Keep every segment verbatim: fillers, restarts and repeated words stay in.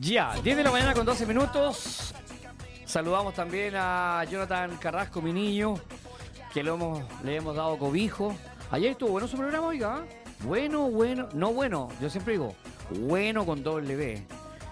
Ya, diez de la mañana con doce minutos. Saludamos también a Jonathan Carrasco, mi niño, que lo hemos, le hemos dado cobijo. Ayer estuvo bueno su programa, oiga. Bueno, bueno, no bueno, yo siempre digo, bueno con doble B.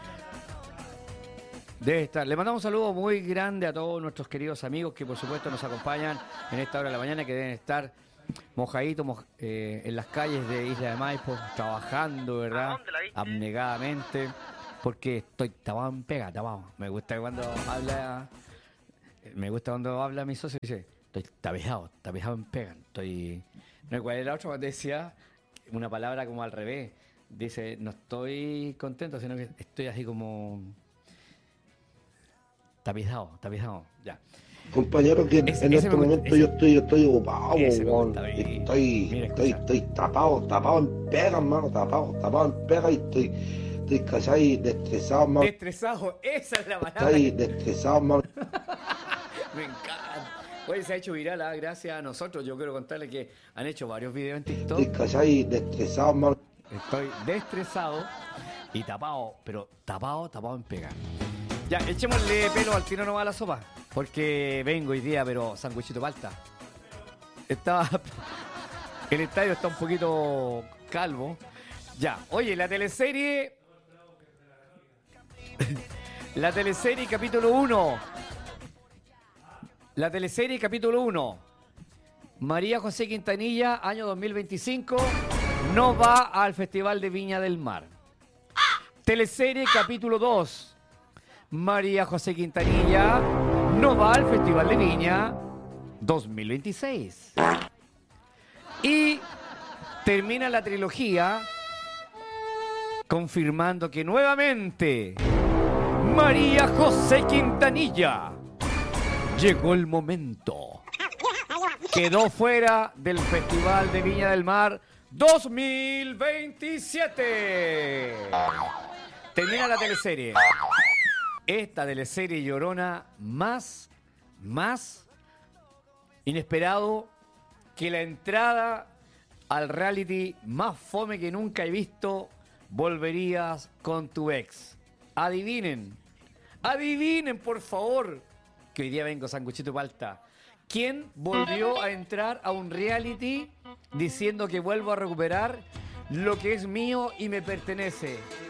Debe estar. Le mandamos un saludo muy grande a todos nuestros queridos amigos que por supuesto nos acompañan en esta hora de la mañana, que deben estar mojaditos moj eh, en las calles de Isla de Maipo, trabajando, ¿verdad? Abnegadamente, porque estoy tapado en pega, tapado. Me gusta cuando habla, me gusta cuando habla mi socio y dice, estoy tapejado, tapejado en pega. Estoy... No, ¿cuál es la otra? Decía una palabra como al revés. Dice, no estoy contento, sino que estoy así como... Tapizado, tapizado, ya. Compañero, que Ese- en ese este me gusta, momento ese- yo estoy, yo estoy ocupado, ese me weón. gusta a mí. Estoy, Mira, estoy, escucha. estoy tapado, tapado en pega, hermano, tapado, tapado en pega y estoy, estoy, ¿cachai? Destresado, hermano. Estresado, esa es la palabra. Estoy que- destresado, hermano. Me encanta. Oye, se ha hecho viral, ¿ah? Gracias a nosotros. Yo quiero contarles que han hecho varios videos en TikTok. Estoy, ¿cachai? Destresado, hermano. Estoy destresado y tapado, pero tapado, tapado en pega. Ya, echémosle pelo al tiro nomás a la sopa, porque vengo hoy día, pero sanguichito palta. Estaba... El estadio está un poquito calvo. Ya, oye, la teleserie... La teleserie capítulo uno. La teleserie capítulo uno. María José Quintanilla, año dos mil veinticinco, no va al Festival de Viña del Mar. Teleserie capítulo dos. María José Quintanilla no va al Festival de Viña dos mil veintiséis. Y termina la trilogía confirmando que nuevamente María José Quintanilla llegó el momento. Quedó fuera del Festival de Viña del Mar dos mil veintisiete. Termina la teleserie. Esta teleserie llorona más, más inesperado que la entrada al reality más fome que nunca he visto, Volverías con tu ex. Adivinen, adivinen por favor, que hoy día vengo sanguchito palta. ¿Quién volvió a entrar a un reality diciendo que vuelvo a recuperar lo que es mío y me pertenece?